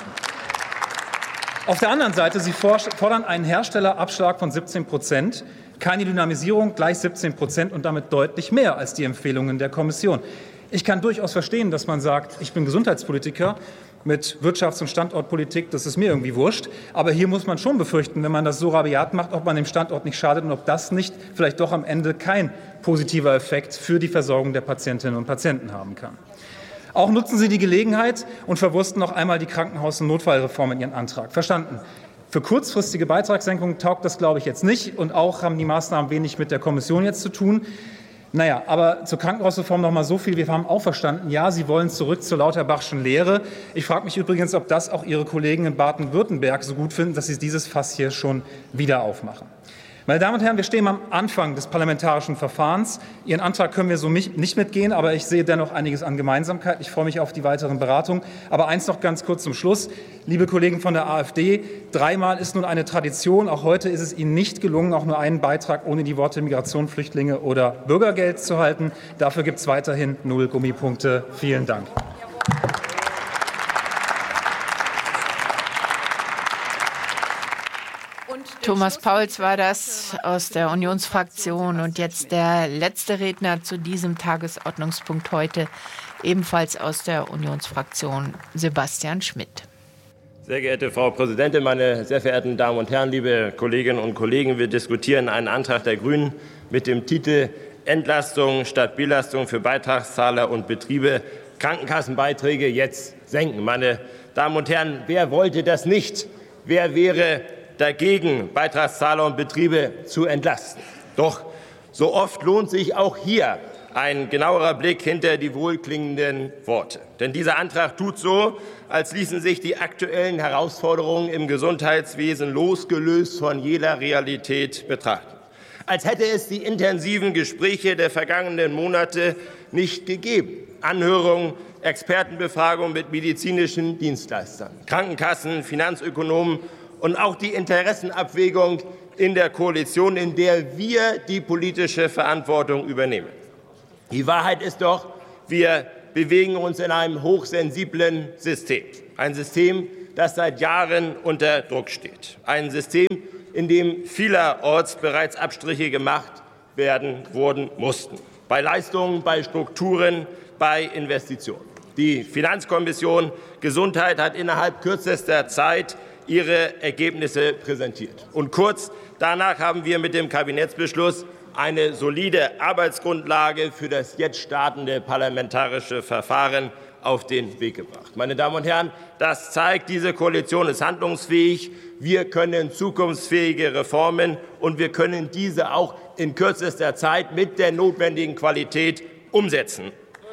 Auf der anderen Seite, Sie fordern einen Herstellerabschlag von siebzehn Prozent, keine Dynamisierung, gleich siebzehn Prozent und damit deutlich mehr als die Empfehlungen der Kommission. Ich kann durchaus verstehen, dass man sagt, ich bin Gesundheitspolitiker, mit Wirtschafts- und Standortpolitik, das ist mir irgendwie wurscht. Aber hier muss man schon befürchten, wenn man das so rabiat macht, ob man dem Standort nicht schadet und ob das nicht vielleicht doch am Ende kein positiver Effekt für die Versorgung der Patientinnen und Patienten haben kann. Auch nutzen Sie die Gelegenheit und verwursten noch einmal die Krankenhaus- und Notfallreform in Ihren Antrag. Verstanden. Für kurzfristige Beitragssenkungen taugt das, glaube ich, jetzt nicht. Und auch haben die Maßnahmen wenig mit der Kommission jetzt zu tun. Naja, aber zur Krankenhausreform noch mal so viel. Wir haben auch verstanden, ja, Sie wollen zurück zur Lauterbachschen Lehre. Ich frage mich übrigens, ob das auch Ihre Kollegen in Baden-Württemberg so gut finden, dass Sie dieses Fass hier schon wieder aufmachen. Meine Damen und Herren, wir stehen am Anfang des parlamentarischen Verfahrens. Ihren Antrag können wir so nicht mitgehen, aber ich sehe dennoch einiges an Gemeinsamkeit. Ich freue mich auf die weiteren Beratungen. Aber eins noch ganz kurz zum Schluss. Liebe Kollegen von der AfD, dreimal ist nun eine Tradition. Auch heute ist es Ihnen nicht gelungen, auch nur einen Beitrag ohne die Worte Migration, Flüchtlinge oder Bürgergeld zu halten. Dafür gibt es weiterhin null Gummipunkte. Vielen Dank.
Thomas Pauls war das aus der Unionsfraktion und jetzt der letzte Redner zu diesem Tagesordnungspunkt heute, ebenfalls aus der Unionsfraktion, Sebastian Schmidt.
Sehr geehrte Frau Präsidentin, meine sehr verehrten Damen und Herren, liebe Kolleginnen und Kollegen! Wir diskutieren einen Antrag der Grünen mit dem Titel Entlastung statt Belastung für Beitragszahler und Betriebe, Krankenkassenbeiträge jetzt senken. Meine Damen und Herren, wer wollte das nicht? Wer wäre dagegen, Beitragszahler und Betriebe zu entlasten? Doch so oft lohnt sich auch hier ein genauerer Blick hinter die wohlklingenden Worte. Denn dieser Antrag tut so, als ließen sich die aktuellen Herausforderungen im Gesundheitswesen losgelöst von jeder Realität betrachten. Als hätte es die intensiven Gespräche der vergangenen Monate nicht gegeben. Anhörungen, Expertenbefragungen mit medizinischen Dienstleistern, Krankenkassen, Finanzökonomen und auch die Interessenabwägung in der Koalition, in der wir die politische Verantwortung übernehmen. Die Wahrheit ist doch, wir bewegen uns in einem hochsensiblen System. Ein System, das seit Jahren unter Druck steht. Ein System, in dem vielerorts bereits Abstriche gemacht werden wurden mussten. Bei Leistungen, bei Strukturen, bei Investitionen. Die Finanzkommission Gesundheit hat innerhalb kürzester Zeit ihre Ergebnisse präsentiert. Und kurz danach haben wir mit dem Kabinettsbeschluss eine solide Arbeitsgrundlage für das jetzt startende parlamentarische Verfahren auf den Weg gebracht. Meine Damen und Herren, das zeigt, diese Koalition ist handlungsfähig. Wir können zukunftsfähige Reformen und wir können diese auch in kürzester Zeit mit der notwendigen Qualität umsetzen.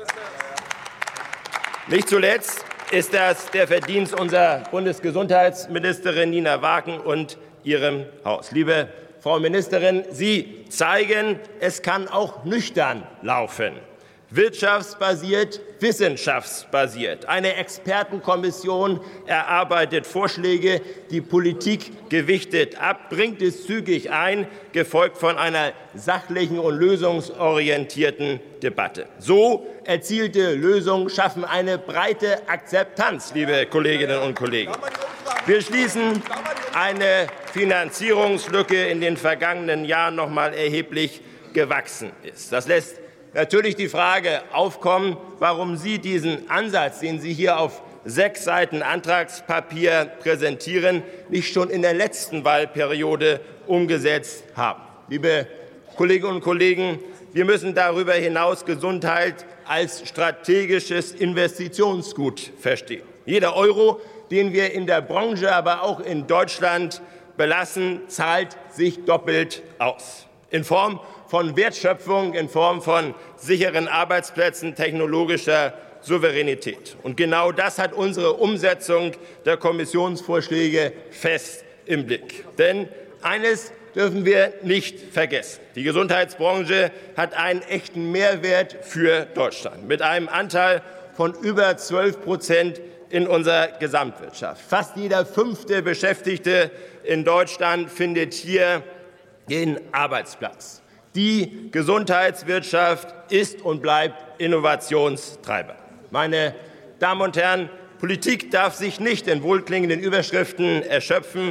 Nicht zuletzt ist das der Verdienst unserer Bundesgesundheitsministerin Nina Wagen und ihrem Haus. Liebe Frau Ministerin, Sie zeigen, es kann auch nüchtern laufen. Wirtschaftsbasiert, wissenschaftsbasiert. Eine Expertenkommission erarbeitet Vorschläge, die Politik gewichtet ab, bringt es zügig ein, gefolgt von einer sachlichen und lösungsorientierten Debatte. So erzielte Lösungen schaffen eine breite Akzeptanz, liebe Kolleginnen und Kollegen. Wir schließen eine Finanzierungslücke in den vergangenen Jahren noch mal erheblich gewachsen ist. Das lässt natürlich die Frage aufkommen, warum Sie diesen Ansatz, den Sie hier auf sechs Seiten Antragspapier präsentieren, nicht schon in der letzten Wahlperiode umgesetzt haben. Liebe Kolleginnen und Kollegen, wir müssen darüber hinaus Gesundheit als strategisches Investitionsgut verstehen. Jeder Euro, den wir in der Branche, aber auch in Deutschland belassen, zahlt sich doppelt aus. In Form von Wertschöpfung, in Form von sicheren Arbeitsplätzen, technologischer Souveränität. Und genau das hat unsere Umsetzung der Kommissionsvorschläge fest im Blick. Denn eines dürfen wir nicht vergessen. Die Gesundheitsbranche hat einen echten Mehrwert für Deutschland mit einem Anteil von über zwölf Prozent in unserer Gesamtwirtschaft. Fast jeder fünfte Beschäftigte in Deutschland findet hier den Arbeitsplatz. Die Gesundheitswirtschaft ist und bleibt Innovationstreiber. Meine Damen und Herren, Politik darf sich nicht in wohlklingenden Überschriften erschöpfen.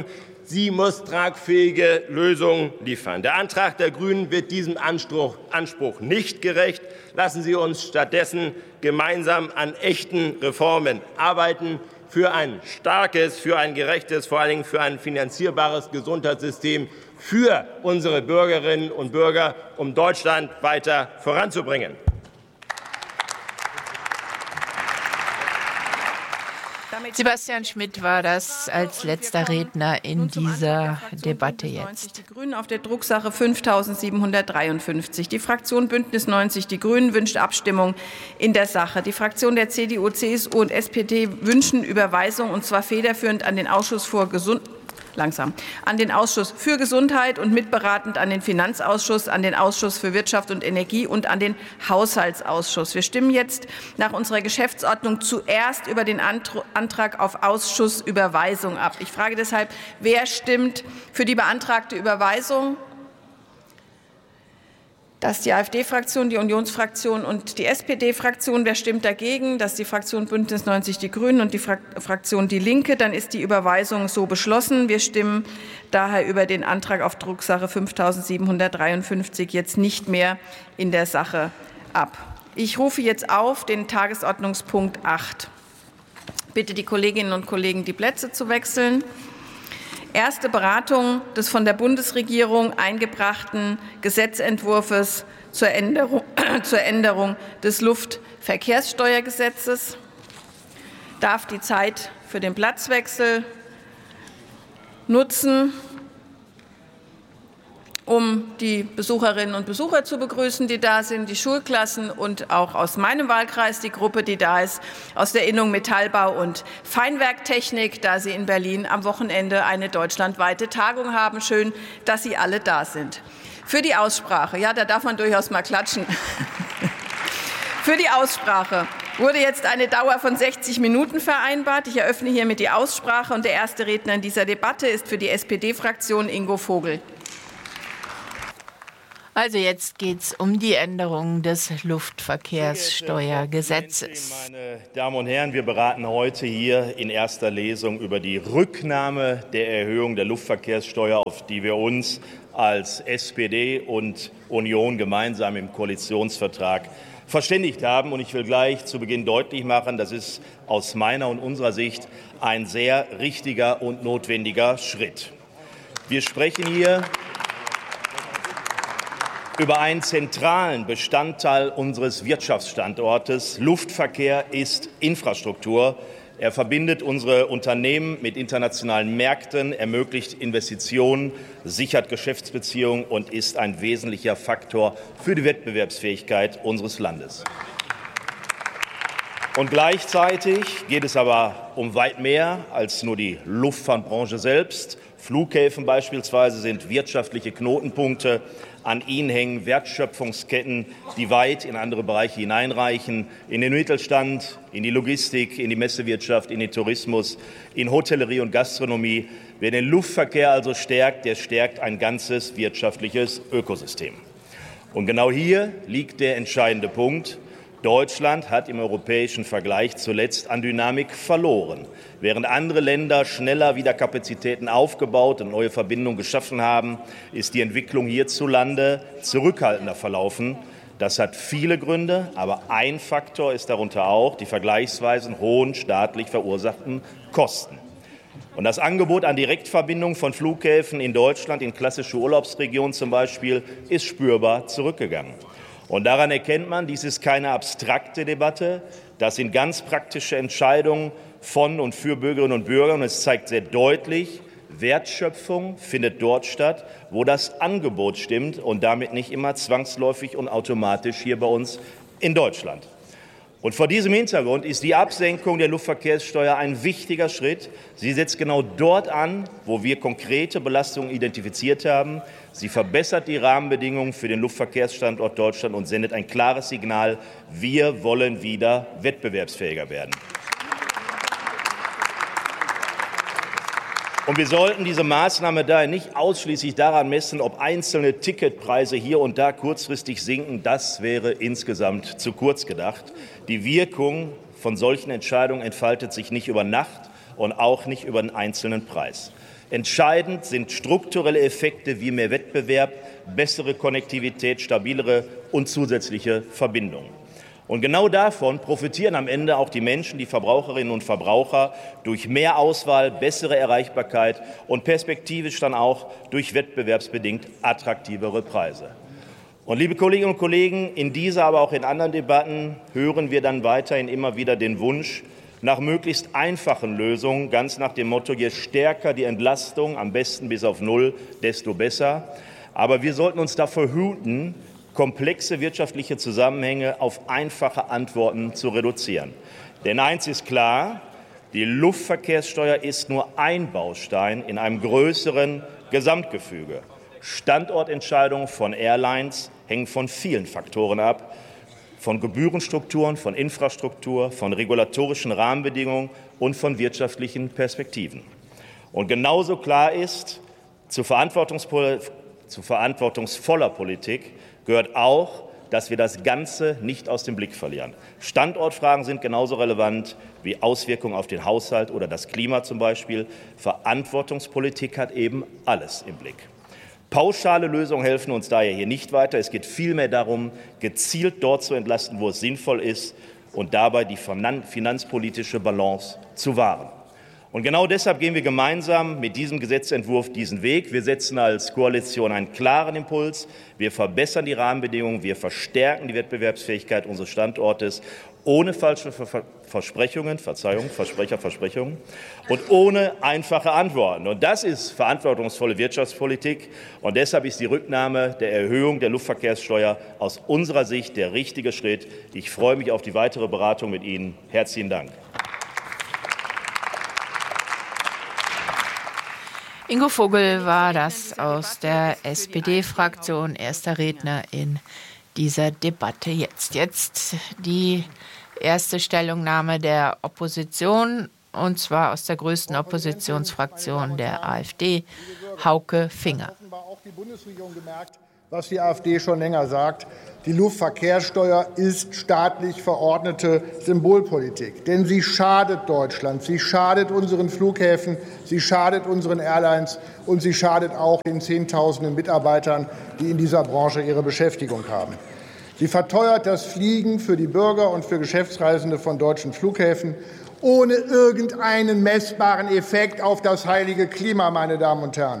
Sie muss tragfähige Lösungen liefern. Der Antrag der Grünen wird diesem Anspruch, Anspruch nicht gerecht. Lassen Sie uns stattdessen gemeinsam an echten Reformen arbeiten für ein starkes, für ein gerechtes, vor allen Dingen für ein finanzierbares Gesundheitssystem für unsere Bürgerinnen und Bürger, um Deutschland weiter voranzubringen.
Sebastian Schmidt war das als letzter Redner in dieser Debatte jetzt.
Die Grünen auf der Drucksache fünftausendsiebenhundertdreiundfünfzig. Die Fraktion Bündnis neunzig Die Grünen wünscht Abstimmung in der Sache. Die Fraktion der C D U, C S U und S P D wünschen Überweisung, und zwar federführend an den Ausschuss für Gesundheit. Langsam. An den Ausschuss für Gesundheit und mitberatend an den Finanzausschuss, an den Ausschuss für Wirtschaft und Energie und an den Haushaltsausschuss. Wir stimmen jetzt nach unserer Geschäftsordnung zuerst über den Antrag auf Ausschussüberweisung ab. Ich frage deshalb, wer stimmt für die beantragte Überweisung? Das ist die AfD-Fraktion, die Unionsfraktion und die S P D-Fraktion. Wer stimmt dagegen? Das ist die Fraktion Bündnis neunzig Die Grünen und die Fraktion Die Linke. Dann ist die Überweisung so beschlossen. Wir stimmen daher über den Antrag auf Drucksache fünftausendsiebenhundertdreiundfünfzig jetzt nicht mehr in der Sache ab. Ich rufe jetzt auf den Tagesordnungspunkt acht. Ich bitte die Kolleginnen und Kollegen, die Plätze zu wechseln. Erste Beratung des von der Bundesregierung eingebrachten Gesetzentwurfs zur Änderung, zur Änderung des Luftverkehrssteuergesetzes. Ich darf die Zeit für den Platzwechsel nutzen, um die Besucherinnen und Besucher zu begrüßen, die da sind, die Schulklassen und auch aus meinem Wahlkreis die Gruppe, die da ist, aus der Innung Metallbau und Feinwerktechnik, da sie in Berlin am Wochenende eine deutschlandweite Tagung haben. Schön, dass Sie alle da sind. Für die Aussprache, ja, da darf man durchaus mal klatschen. Für die Aussprache wurde jetzt eine Dauer von sechzig Minuten vereinbart. Ich eröffne hiermit die Aussprache, und der erste Redner in dieser Debatte ist für die S P D-Fraktion Ingo Vogel.
Also jetzt geht es um die Änderung des Luftverkehrssteuergesetzes.
Meine Damen und Herren, wir beraten heute hier in erster Lesung über die Rücknahme der Erhöhung der Luftverkehrssteuer, auf die wir uns als S P D und Union gemeinsam im Koalitionsvertrag verständigt haben. Und ich will gleich zu Beginn deutlich machen, das ist aus meiner und unserer Sicht ein sehr richtiger und notwendiger Schritt. Wir sprechen hier über einen zentralen Bestandteil unseres Wirtschaftsstandortes. Luftverkehr ist Infrastruktur. Er verbindet unsere Unternehmen mit internationalen Märkten, ermöglicht Investitionen, sichert Geschäftsbeziehungen und ist ein wesentlicher Faktor für die Wettbewerbsfähigkeit unseres Landes. Und gleichzeitig geht es aber um weit mehr als nur die Luftfahrtbranche selbst. Flughäfen beispielsweise sind wirtschaftliche Knotenpunkte. An ihnen hängen Wertschöpfungsketten, die weit in andere Bereiche hineinreichen, in den Mittelstand, in die Logistik, in die Messewirtschaft, in den Tourismus, in Hotellerie und Gastronomie. Wer den Luftverkehr also stärkt, der stärkt ein ganzes wirtschaftliches Ökosystem. Und genau hier liegt der entscheidende Punkt. Deutschland hat im europäischen Vergleich zuletzt an Dynamik verloren. Während andere Länder schneller wieder Kapazitäten aufgebaut und neue Verbindungen geschaffen haben, ist die Entwicklung hierzulande zurückhaltender verlaufen. Das hat viele Gründe, aber ein Faktor ist darunter auch die vergleichsweise hohen staatlich verursachten Kosten. Und das Angebot an Direktverbindungen von Flughäfen in Deutschland, in klassische Urlaubsregionen zum Beispiel, ist spürbar zurückgegangen. Und daran erkennt man, dies ist keine abstrakte Debatte, das sind ganz praktische Entscheidungen von und für Bürgerinnen und Bürger. Und es zeigt sehr deutlich, Wertschöpfung findet dort statt, wo das Angebot stimmt und damit nicht immer zwangsläufig und automatisch hier bei uns in Deutschland. Und vor diesem Hintergrund ist die Absenkung der Luftverkehrssteuer ein wichtiger Schritt. Sie setzt genau dort an, wo wir konkrete Belastungen identifiziert haben. Sie verbessert die Rahmenbedingungen für den Luftverkehrsstandort Deutschland und sendet ein klares Signal: Wir wollen wieder wettbewerbsfähiger werden. Und wir sollten diese Maßnahme daher nicht ausschließlich daran messen, ob einzelne Ticketpreise hier und da kurzfristig sinken. Das wäre insgesamt zu kurz gedacht. Die Wirkung von solchen Entscheidungen entfaltet sich nicht über Nacht und auch nicht über einen einzelnen Preis. Entscheidend sind strukturelle Effekte wie mehr Wettbewerb, bessere Konnektivität, stabilere und zusätzliche Verbindungen. Und genau davon profitieren am Ende auch die Menschen, die Verbraucherinnen und Verbraucher, durch mehr Auswahl, bessere Erreichbarkeit und perspektivisch dann auch durch wettbewerbsbedingt attraktivere Preise. Und liebe Kolleginnen und Kollegen, in dieser, aber auch in anderen Debatten hören wir dann weiterhin immer wieder den Wunsch nach möglichst einfachen Lösungen, ganz nach dem Motto, je stärker die Entlastung, am besten bis auf Null, desto besser. Aber wir sollten uns davor hüten, komplexe wirtschaftliche Zusammenhänge auf einfache Antworten zu reduzieren. Denn eins ist klar, die Luftverkehrssteuer ist nur ein Baustein in einem größeren Gesamtgefüge. Standortentscheidungen von Airlines hängen von vielen Faktoren ab, von Gebührenstrukturen, von Infrastruktur, von regulatorischen Rahmenbedingungen und von wirtschaftlichen Perspektiven. Und genauso klar ist, zu, zu verantwortungsvoller Politik gehört auch, dass wir das Ganze nicht aus dem Blick verlieren. Standortfragen sind genauso relevant wie Auswirkungen auf den Haushalt oder das Klima zum Beispiel. Verantwortungspolitik hat eben alles im Blick. Pauschale Lösungen helfen uns daher hier nicht weiter. Es geht vielmehr darum, gezielt dort zu entlasten, wo es sinnvoll ist und dabei die finanzpolitische Balance zu wahren. Und genau deshalb gehen wir gemeinsam mit diesem Gesetzentwurf diesen Weg. Wir setzen als Koalition einen klaren Impuls. Wir verbessern die Rahmenbedingungen. Wir verstärken die Wettbewerbsfähigkeit unseres Standortes ohne falsche Versprechungen, Verzeihung, Versprecher, Versprechungen und ohne einfache Antworten. Und das ist verantwortungsvolle Wirtschaftspolitik. Und deshalb ist die Rücknahme der Erhöhung der Luftverkehrssteuer aus unserer Sicht der richtige Schritt. Ich freue mich auf die weitere Beratung mit Ihnen. Herzlichen Dank.
Ingo Vogel war das aus der S P D-Fraktion, erster Redner in dieser Debatte. Jetzt, jetzt die erste Stellungnahme der Opposition, und zwar aus der größten Oppositionsfraktion der AfD, Hauke Finger.
Auch die Bundesregierung gemerkt, was die AfD schon länger sagt. Die Luftverkehrssteuer ist staatlich verordnete Symbolpolitik. Denn sie schadet Deutschland, sie schadet unseren Flughäfen, sie schadet unseren Airlines und sie schadet auch den Zehntausenden Mitarbeitern, die in dieser Branche ihre Beschäftigung haben. Sie verteuert das Fliegen für die Bürger und für Geschäftsreisende von deutschen Flughäfen ohne irgendeinen messbaren Effekt auf das heilige Klima, meine Damen und Herren.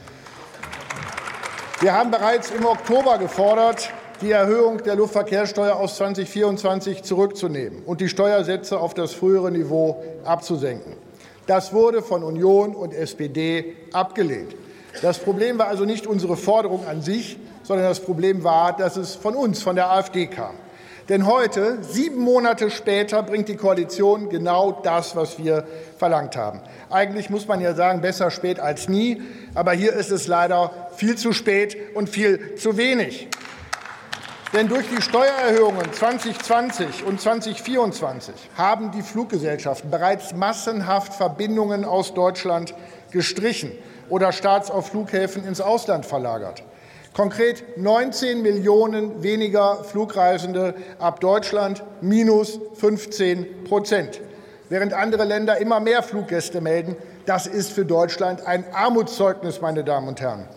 Wir haben bereits im Oktober gefordert, die Erhöhung der Luftverkehrssteuer aus zweitausendvierundzwanzig zurückzunehmen und die Steuersätze auf das frühere Niveau abzusenken. Das wurde von Union und S P D abgelehnt. Das Problem war also nicht unsere Forderung an sich, sondern das Problem war, dass es von uns, von der AfD kam. Denn heute, sieben Monate später, bringt die Koalition genau das, was wir verlangt haben. Eigentlich muss man ja sagen, besser spät als nie. Aber hier ist es leider viel zu spät und viel zu wenig. Denn durch die Steuererhöhungen zweitausendzwanzig und zweitausendvierundzwanzig haben die Fluggesellschaften bereits massenhaft Verbindungen aus Deutschland gestrichen oder Starts auf Flughäfen ins Ausland verlagert. Konkret neunzehn Millionen weniger Flugreisende ab Deutschland, minus fünfzehn Prozent. Während andere Länder immer mehr Fluggäste melden. Das ist für Deutschland ein Armutszeugnis, meine Damen und Herren.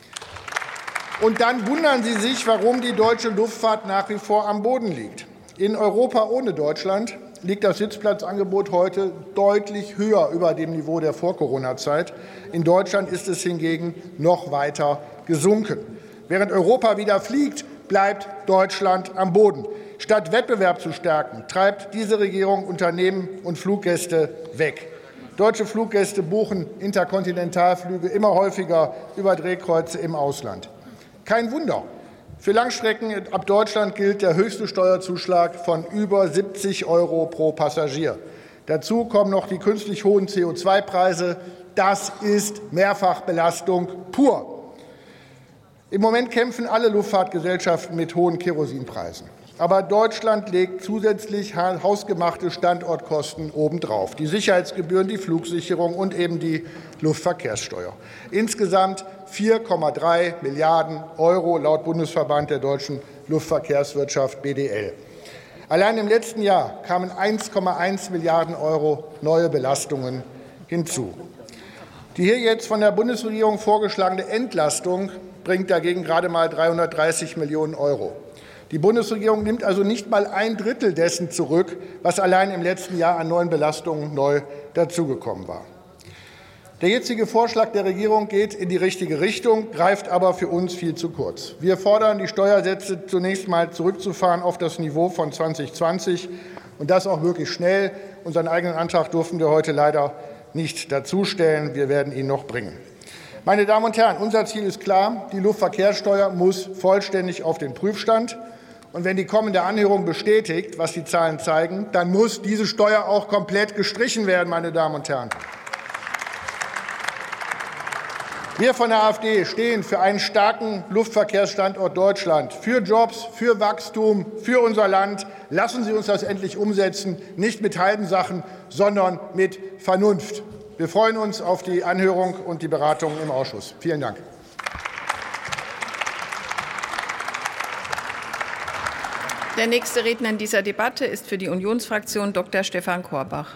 Und dann wundern Sie sich, warum die deutsche Luftfahrt nach wie vor am Boden liegt. In Europa ohne Deutschland liegt das Sitzplatzangebot heute deutlich höher über dem Niveau der Vor-Corona-Zeit. In Deutschland ist es hingegen noch weiter gesunken. Während Europa wieder fliegt, bleibt Deutschland am Boden. Statt Wettbewerb zu stärken, treibt diese Regierung Unternehmen und Fluggäste weg. Deutsche Fluggäste buchen Interkontinentalflüge immer häufiger über Drehkreuze im Ausland. Kein Wunder. Für Langstrecken ab Deutschland gilt der höchste Steuerzuschlag von über siebzig Euro pro Passagier. Dazu kommen noch die künstlich hohen C O zwei Preise. Das ist Mehrfachbelastung pur. Im Moment kämpfen alle Luftfahrtgesellschaften mit hohen Kerosinpreisen. Aber Deutschland legt zusätzlich hausgemachte Standortkosten obendrauf. Die Sicherheitsgebühren, die Flugsicherung und eben die Luftverkehrssteuer. Insgesamt vier Komma drei Milliarden Euro laut Bundesverband der deutschen Luftverkehrswirtschaft B D L. Allein im letzten Jahr kamen eins Komma eins Milliarden Euro neue Belastungen hinzu. Die hier jetzt von der Bundesregierung vorgeschlagene Entlastung bringt dagegen gerade mal dreihundertdreißig Millionen Euro. Die Bundesregierung nimmt also nicht mal ein Drittel dessen zurück, was allein im letzten Jahr an neuen Belastungen neu dazugekommen war. Der jetzige Vorschlag der Regierung geht in die richtige Richtung, greift aber für uns viel zu kurz. Wir fordern, die Steuersätze zunächst mal zurückzufahren auf das Niveau von zweitausendzwanzig und das auch möglichst schnell. Unseren eigenen Antrag durften wir heute leider nicht dazustellen. Wir werden ihn noch bringen. Meine Damen und Herren, unser Ziel ist klar. Die Luftverkehrssteuer muss vollständig auf den Prüfstand. Und wenn die kommende Anhörung bestätigt, was die Zahlen zeigen, dann muss diese Steuer auch komplett gestrichen werden, meine Damen und Herren. Wir von der AfD stehen für einen starken Luftverkehrsstandort Deutschland, für Jobs, für Wachstum, für unser Land. Lassen Sie uns das endlich umsetzen, nicht mit halben Sachen, sondern mit Vernunft. Wir freuen uns auf die Anhörung und die Beratungen im Ausschuss. Vielen Dank.
Der nächste Redner in dieser Debatte ist für die Unionsfraktion Doktor Stefan Korbach.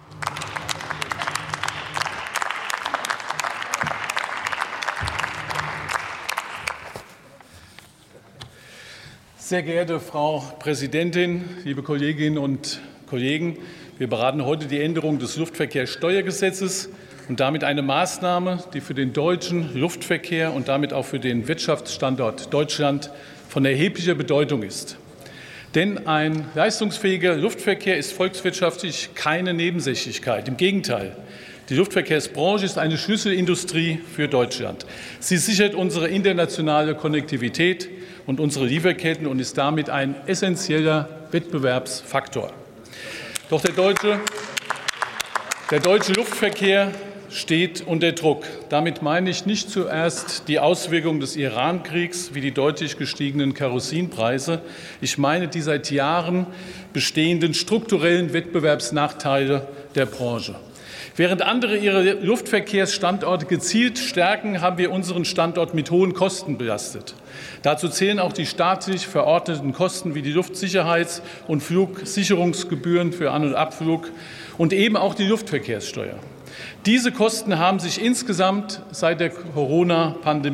Sehr geehrte Frau Präsidentin, liebe Kolleginnen und Kollegen! Wir beraten heute die Änderung des Luftverkehrssteuergesetzes und damit eine Maßnahme, die für den deutschen Luftverkehr und damit auch für den Wirtschaftsstandort Deutschland von erheblicher Bedeutung ist. Denn ein leistungsfähiger Luftverkehr ist volkswirtschaftlich keine Nebensächlichkeit. Im Gegenteil. Die Luftverkehrsbranche ist eine Schlüsselindustrie für Deutschland. Sie sichert unsere internationale Konnektivität und unsere Lieferketten und ist damit ein essentieller Wettbewerbsfaktor. Doch der deutsche, der deutsche Luftverkehr steht unter Druck. Damit meine ich nicht zuerst die Auswirkungen des Iran-Kriegs wie die deutlich gestiegenen Kerosinpreise. Ich meine die seit Jahren bestehenden strukturellen Wettbewerbsnachteile der Branche. Während andere ihre Luftverkehrsstandorte gezielt stärken, haben wir unseren Standort mit hohen Kosten belastet. Dazu zählen auch die staatlich verordneten Kosten wie die Luftsicherheits- und Flugsicherungsgebühren für An- und Abflug und eben auch die Luftverkehrssteuer. Diese Kosten haben sich insgesamt seit der Corona-Pandemie